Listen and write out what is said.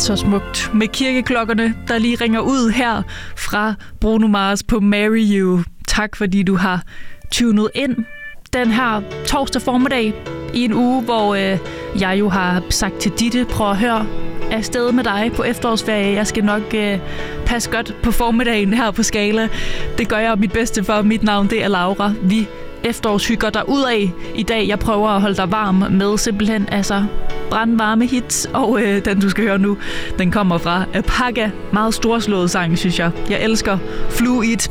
så smukt med kirkeklokkerne, der lige ringer ud her fra Bruno Mars på Marry You. Tak fordi du har tunet ind den her torsdag formiddag i en uge, hvor jeg jo har sagt til Ditte, prøv at høre afsted med dig på efterårsferie. Jeg skal nok passe godt på formiddagen her på Skala. Det gør jeg mit bedste for. Mit navn det er Laura. Vi efterårshygger dig ud af i dag. Jeg prøver at holde dig varm med simpelthen brandvarme hits, og den du skal høre nu, den kommer fra Paga. Meget storslået sang, synes jeg. Jeg elsker Fluid